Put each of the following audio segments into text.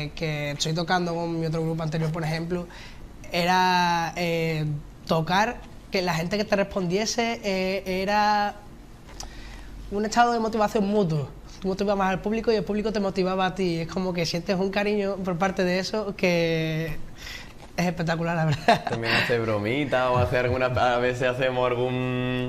que estoy tocando con mi otro grupo anterior, por ejemplo, era tocar, que la gente que te respondiese era un estado de motivación mutuo. Tú motivabas al público y el público te motivaba a ti. Es como que sientes un cariño por parte de eso que es espectacular, la verdad. También hace bromita o hace alguna, a veces hacemos algún...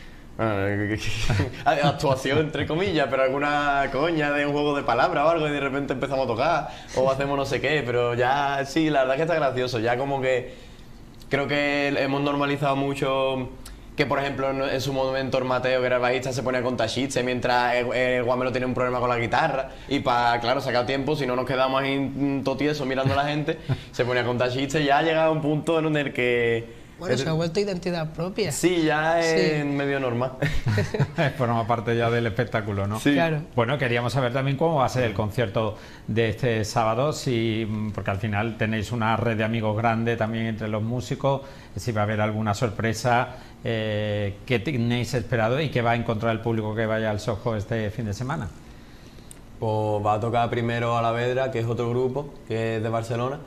actuación entre comillas, pero alguna coña de un juego de palabras o algo y de repente empezamos a tocar o hacemos no sé qué, pero ya sí, la verdad que está gracioso, ya como que creo que hemos normalizado mucho que por ejemplo en su momento el Mateo, que era el bajista, se ponía a contar chistes mientras el Guamelo tenía un problema con la guitarra y para, claro, sacar tiempo, si no nos quedamos ahí totiesos mirando a la gente, se ponía a contar chistes y ya ha llegado a un punto en el que... Bueno, se ha vuelto identidad propia. Sí, ya es medio normal. Forma parte ya del espectáculo, ¿no? Sí. Claro. Bueno, queríamos saber también cómo va a ser el concierto de este sábado, porque al final tenéis una red de amigos grande también entre los músicos, si va a haber alguna sorpresa que tenéis esperado y que va a encontrar el público que vaya al Soho este fin de semana. Pues va a tocar primero Alavedra, que es otro grupo, que es de Barcelona,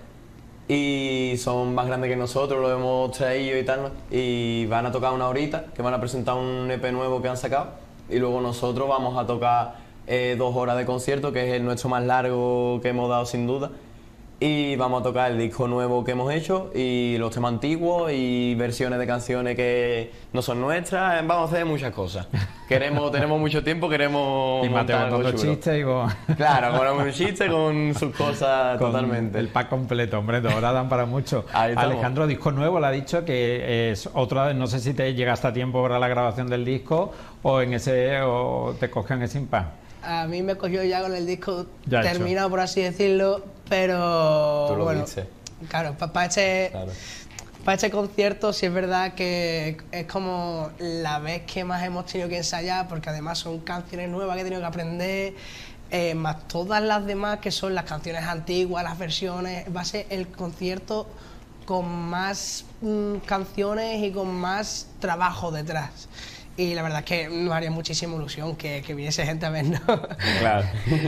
y son más grandes que nosotros, lo hemos traído y tal, y van a tocar una horita, que van a presentar un EP nuevo que han sacado, y luego nosotros vamos a tocar 2 horas de concierto, que es el nuestro más largo que hemos dado sin duda, y vamos a tocar el disco nuevo que hemos hecho y los temas antiguos y versiones de canciones que no son nuestras. Vamos a hacer muchas cosas. Tenemos mucho tiempo, queremos y Mateo montar con algo los chulo. chistes y con... Claro, con un chiste, con sus cosas con totalmente. el pack completo, hombre, ahora dan para mucho. Ahí estamos. Alejandro, disco nuevo, le ha dicho que es otra, no sé si te llega hasta tiempo para la grabación del disco o te cogen ese impasse. A mí me cogió ya con el disco Ya terminado, hecho. por así decirlo, pero Tú lo bueno, viste. claro, para este concierto sí es verdad que es como la vez que más hemos tenido que ensayar, porque además son canciones nuevas que he tenido que aprender, más todas las demás que son las canciones antiguas, las versiones. Va a ser el concierto con más canciones y con más trabajo detrás. Y la verdad es que nos haría muchísima ilusión que viniese gente a vernos. Claro.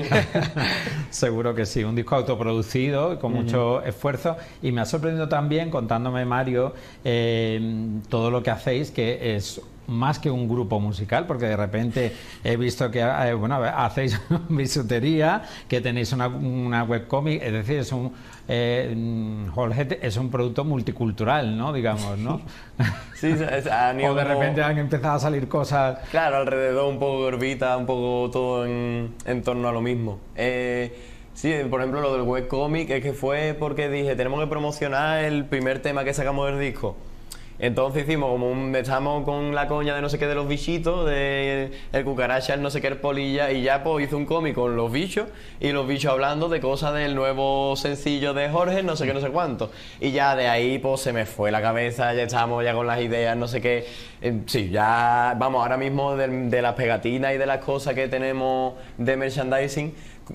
Seguro que sí, un disco autoproducido con mucho esfuerzo, y me ha sorprendido también contándome Mario todo lo que hacéis, que es más que un grupo musical, porque de repente he visto que hacéis bisutería, que tenéis una webcomic, es decir, es un Holhead es un producto multicultural, ¿no? Digamos, ¿no? Sí, o de repente han empezado a salir cosas... Claro, alrededor un poco de orbita, un poco todo en torno a lo mismo. Sí, por ejemplo, lo del webcomic es que fue porque dije, tenemos que promocionar el primer tema que sacamos del disco. Entonces hicimos estamos con la coña de no sé qué de los bichitos, de el cucaracha, el no sé qué, el polilla, y ya pues hice un cómic con los bichos, y los bichos hablando de cosas del nuevo sencillo de Jorge, no sé qué, no sé cuánto. Y ya de ahí pues se me fue la cabeza, ya estábamos ya con las ideas, no sé qué. Sí, ya vamos, ahora mismo de las pegatinas y de las cosas que tenemos de merchandising,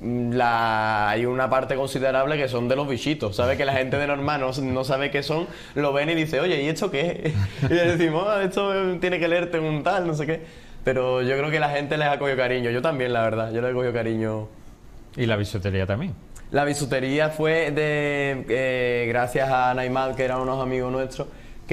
hay una parte considerable que son de los bichitos, ¿sabes? Que la gente de normal no sabe qué son, lo ven y dice, oye, ¿y esto qué? Y le decimos, esto tiene que leerte un tal, no sé qué. Pero yo creo que la gente les ha cogido cariño, yo también, la verdad, yo les he cogido cariño. Y la bisutería también. La bisutería fue gracias a Naimad, que eran unos amigos nuestros,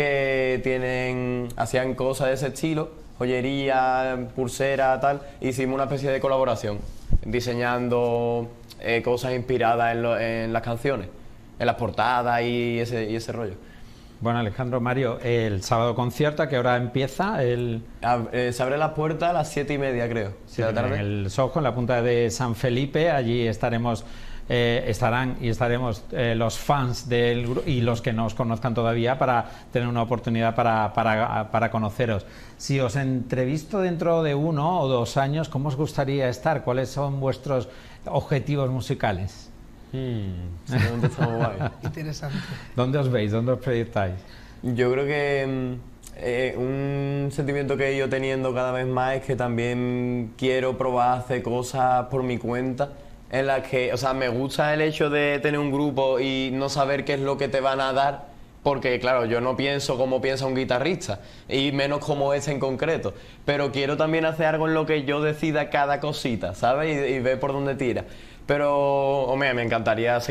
que hacían cosas de ese estilo, joyería, pulsera, tal. Hicimos una especie de colaboración, diseñando cosas inspiradas en las canciones, en las portadas y ese rollo. Bueno, Alejandro, Mario, el sábado concierto, ¿a qué hora empieza? Se abre las puertas a las 7:30, creo. Sí, de la tarde. en el Soho, en la punta de San Felipe. Allí estaremos los fans del grupo y los que no os conozcan todavía, para tener una oportunidad para conoceros. Si os entrevisto dentro de 1 o 2 años, ¿cómo os gustaría estar? ¿Cuáles son vuestros objetivos musicales? ¿Dónde estamos guay? Interesante. ¿Dónde os veis? ¿Dónde os proyectáis? Yo creo que un sentimiento que he ido teniendo cada vez más es que también quiero probar a hacer cosas por mi cuenta, en las que, o sea, me gusta el hecho de tener un grupo y no saber qué es lo que te van a dar, porque claro, yo no pienso como piensa un guitarrista, y menos como ese en concreto, pero quiero también hacer algo en lo que yo decida cada cosita, ¿sabes? Y ver por dónde tira. Pero, hombre, me encantaría